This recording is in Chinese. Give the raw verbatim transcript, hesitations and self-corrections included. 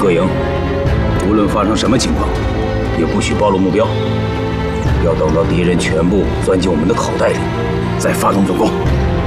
各营，无论发生什么情况，也不许暴露目标。要等到敌人全部钻进我们的口袋里，再发动总攻。